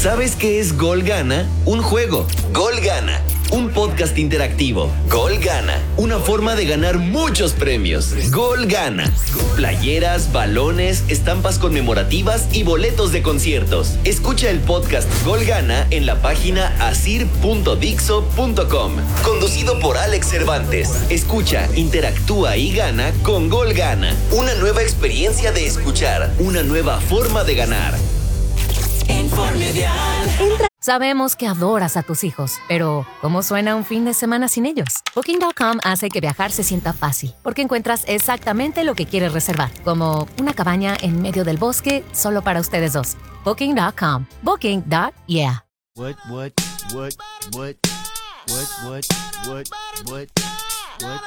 ¿Sabes qué es Gol Gana? Un juego. Gol Gana. Un podcast interactivo. Gol Gana. Una forma de ganar muchos premios. Gol Gana. Playeras, balones, estampas conmemorativas y boletos de conciertos. Escucha el podcast Gol Gana en la página asir.dixo.com. Conducido por Alex Cervantes. Escucha, interactúa y gana con Gol Gana. Una nueva experiencia de escuchar. Una nueva forma de ganar. Sabemos que adoras a tus hijos, pero ¿cómo suena un fin de semana sin ellos? Booking.com hace que viajar se sienta fácil, porque encuentras exactamente lo que quieres reservar, como una cabaña en medio del bosque solo para ustedes dos. Booking.com. Booking.yeah. What?